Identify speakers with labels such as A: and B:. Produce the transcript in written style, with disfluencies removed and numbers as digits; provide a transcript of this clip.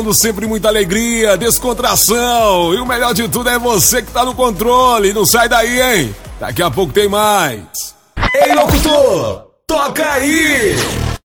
A: Sempre muita alegria, descontração. E o melhor de tudo é você que tá no controle. Não sai daí, hein? Daqui a pouco tem mais. Ei, locutor, toca aí!